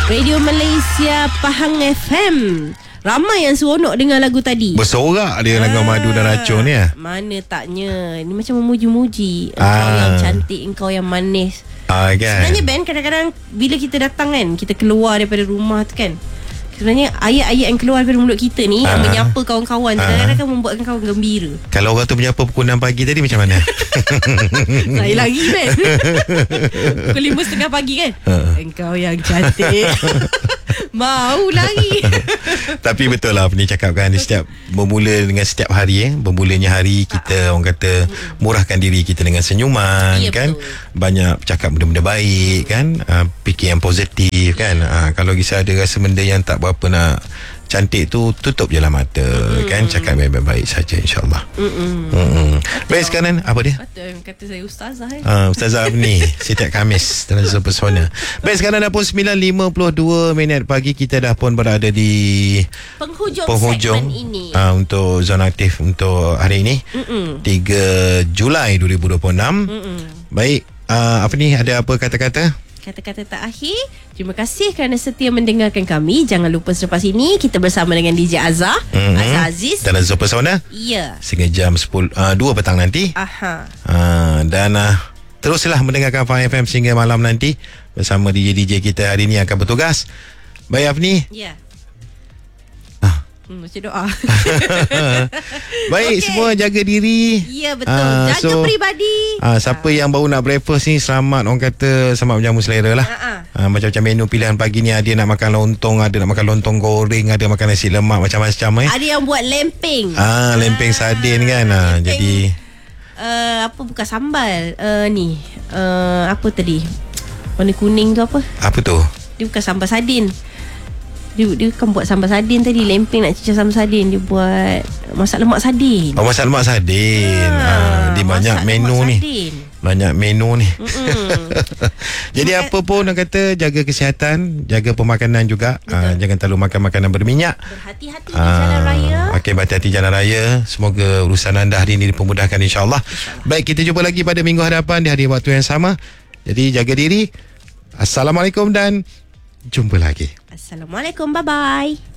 Radio Malaysia Pahang FM. Ramai yang seronok dengar lagu tadi. Bersorak dia lagu Madu dan Racun ni. Mana taknya. Ini macam memuji-muji. Engkau yang cantik, engkau yang manis. Kan? Sebenarnya Ben, kadang-kadang bila kita datang kan, kita keluar daripada rumah tu kan, sebenarnya ayat-ayat yang keluar daripada mulut kita ni yang menyapa kawan-kawan kadang-kadang kan membuatkan kawan gembira. Kalau orang tu menyapa pukul 6 pagi tadi macam mana? Saya lagi Ben. Pukul 5.30 pagi kan, engkau yang cantik. Mau lagi. Tapi betul lah apa ni cakap kan, setiap bermula dengan setiap hari bermulanya hari kita orang kata murahkan diri kita dengan senyuman. Ya, kan betul. Banyak cakap benda-benda baik kan, fikir yang positif kan. Kalau kisah ada rasa benda yang tak berapa nak cantik tu, tutup je lah mata kan, cakap baik-baik saja insyaAllah. Baik sekarang apa dia? Betul, kata saya ustazah Ustazah ni setiap Khamis dalam Pesona. Baik sekarang dah pun 9.52 pagi, kita dah pun berada di penghujung segmen ini untuk Zona Aktif untuk hari ini 3 Julai 2026. Baik, apa ni, ada apa kata-kata? Kata-kata tak akhir. Terima kasih kerana setia mendengarkan kami. Jangan lupa selepas ini kita bersama dengan DJ Azhar, Azhar Aziz dalam Zona Pesona. Ya. Sehingga jam 2 petang nanti. Dan teruslah mendengarkan Faham FM sehingga malam nanti bersama DJ-DJ kita hari ini akan bertugas. Baik Afni. Ya. Macam doa. Baik, semua jaga diri. Ya betul. Jaga peribadi. Siapa yang baru nak breakfast ni, selamat orang kata, selamat menjamu selera lah. Macam-macam menu pilihan pagi ni. Ada nak makan lontong, ada nak makan lontong goreng, ada makan nasi lemak, macam-macam Ada yang buat lempeng. Lempeng sardin kan. Lempeng, jadi apa bukan sambal, ni apa tadi, warna kuning tu apa? Apa tu? Dia bukan sambal sardin. Dia kan buat sambal sardin tadi. Lempeng nak cicah sambal sardin. Dia buat masak lemak sardin. Masak lemak sardin. Dia banyak menu ni. Banyak menu ni. Jadi apa pun orang kata, jaga kesihatan, jaga pemakanan juga. Jangan terlalu makan makanan berminyak. Berhati-hati di jalan raya. Berhati-hati jalan raya. Semoga urusan anda hari ini dipermudahkan insyaAllah. Baik, kita jumpa lagi pada minggu hadapan di hari waktu yang sama. Jadi jaga diri. Assalamualaikum dan jumpa lagi. Assalamualaikum, bye-bye.